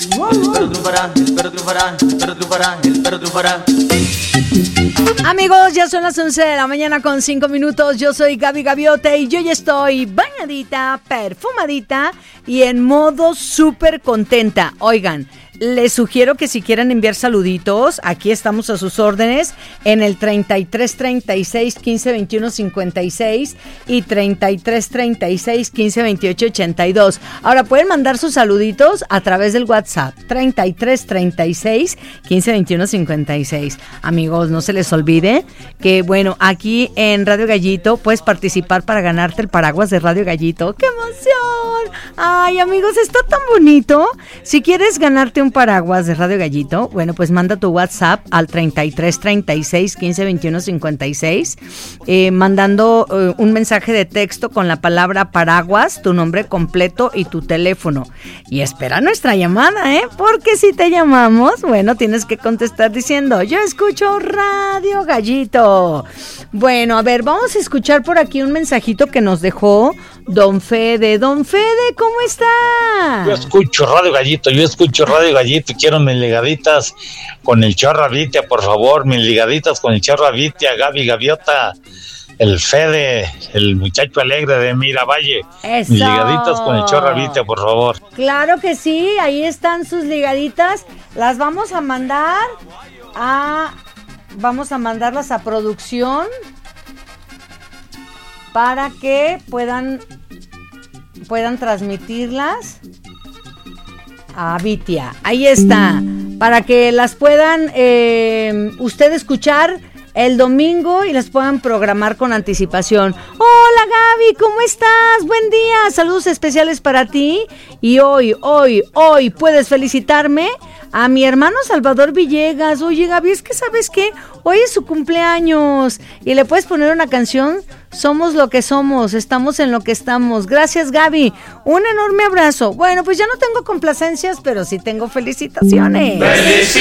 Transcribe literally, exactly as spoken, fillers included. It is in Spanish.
El perro triunfará, el perro triunfará, el perro triunfará, el perro triunfará. Amigos, ya son las once de la mañana con cinco minutos. Yo soy Gaby Gaviote y yo ya estoy bañadita, perfumadita y en modo súper contenta. Oigan, les sugiero que si quieren enviar saluditos, aquí estamos a sus órdenes en el treinta y tres treinta y seis quince veintiuno cincuenta y seis y treinta y tres treinta y seis quince veintiocho ochenta y dos. Ahora pueden mandar sus saluditos a través del WhatsApp treinta y tres treinta y seis quince veintiuno cincuenta y seis. Amigos, no se les olvide que, bueno, aquí en Radio Gallito puedes participar para ganarte el paraguas de Radio Gallito. ¡Qué emoción! Ay, amigos, está tan bonito. Si quieres ganarte un paraguas de Radio Gallito, bueno, pues manda tu WhatsApp al treinta y tres treinta y seis quince veintiuno cincuenta y seis, eh, mandando eh, un mensaje de texto con la palabra paraguas, tu nombre completo y tu teléfono. Y espera nuestra llamada, ¿eh? Porque si te llamamos, bueno, tienes que contestar diciendo, yo escucho Radio Gallito. Bueno, a ver, vamos a escuchar por aquí un mensajito que nos dejó Don Fede. Don Fede, ¿cómo está? Yo escucho Radio Gallito, yo escucho Radio Gallito y quiero mis ligaditas con el Chorro Avitia, por favor, mis ligaditas con el Chorro Avitia, Gaby Gaviota, el Fede, el muchacho alegre de Miravalle. Eso. Mis ligaditas con el Chorro Avitia, por favor. Claro que sí, ahí están sus ligaditas, las vamos a mandar a... Vamos a mandarlas a producción para que puedan puedan transmitirlas a Vitia. Ahí está, para que las puedan eh, usted escuchar el domingo y las puedan programar con anticipación. Hola Gaby, ¿cómo estás? Buen día, saludos especiales para ti. Y hoy, hoy, hoy puedes felicitarme a mi hermano Salvador Villegas. Oye Gaby, es que ¿sabes qué? Hoy es su cumpleaños y le puedes poner una canción. Somos lo que somos, estamos en lo que estamos. Gracias Gaby, un enorme abrazo. Bueno, pues ya no tengo complacencias, pero sí tengo felicitaciones. ¡Felicidades!